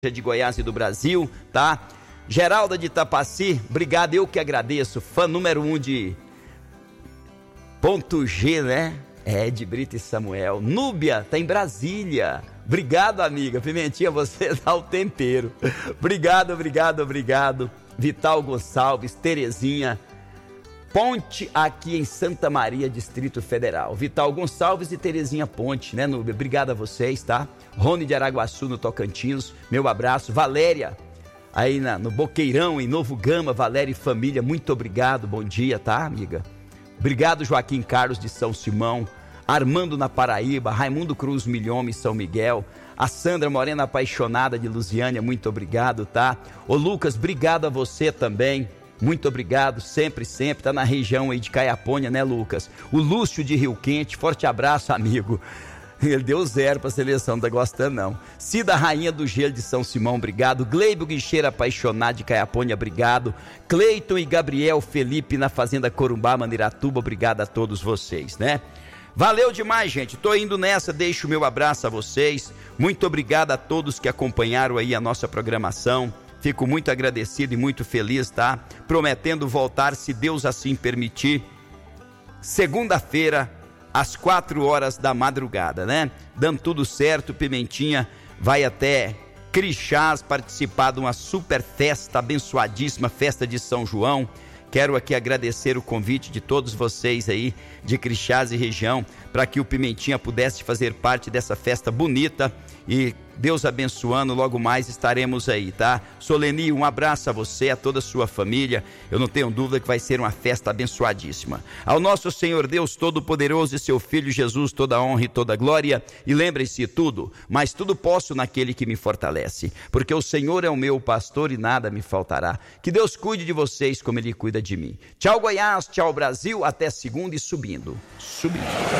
de Goiás e do Brasil, tá? Geralda de Itapaci, obrigado, eu que agradeço, fã número 1 de Ponto G, né? De Brito e Samuel. Núbia, tá em Brasília. Obrigado, amiga. Pimentinha, você dá o tempero. Obrigado. Vital Gonçalves, Terezinha, Ponte aqui em Santa Maria, Distrito Federal. Vital Gonçalves e Terezinha Ponte, né, Núbia? Obrigado a vocês, tá? Rony de Araguaçu, no Tocantins, meu abraço. Valéria, aí no Boqueirão, em Novo Gama, Valéria e família, muito obrigado, bom dia, tá, amiga? Obrigado, Joaquim Carlos de São Simão, Armando na Paraíba, Raimundo Cruz Milhome, São Miguel, a Sandra Morena Apaixonada de Lusiânia, muito obrigado, tá? Ô Lucas, obrigado a você também, muito obrigado, sempre, tá na região aí de Caiapônia, né, Lucas? O Lúcio de Rio Quente, forte abraço, amigo. Ele deu 0 pra seleção, não tá gostando não. Cida Rainha do Gelo de São Simão, obrigado. Gleibio Guincheira Apaixonado de Caiapônia, obrigado. Cleiton e Gabriel Felipe na Fazenda Corumbá, Maniratuba, obrigado a todos vocês, né? Valeu demais, gente, tô indo nessa, deixo o meu abraço a vocês. Muito obrigado a todos que acompanharam aí a nossa programação. Fico muito agradecido e muito feliz, tá? Prometendo voltar, se Deus assim permitir, segunda-feira, às 4 horas da madrugada, né? Dando tudo certo, Pimentinha vai até Crixás participar de uma super festa, abençoadíssima festa de São João. Quero aqui agradecer o convite de todos vocês aí de Crixás e região, para que o Pimentinha pudesse fazer parte dessa festa bonita e Deus abençoando, logo mais estaremos aí, tá? Soleni, um abraço a você, a toda a sua família, eu não tenho dúvida que vai ser uma festa abençoadíssima. Ao nosso Senhor Deus Todo-Poderoso e seu Filho Jesus, toda a honra e toda a glória, e lembre-se tudo, mas tudo posso naquele que me fortalece, porque o Senhor é o meu pastor e nada me faltará. Que Deus cuide de vocês como Ele cuida de mim. Tchau Goiás, tchau Brasil, até segunda e subindo.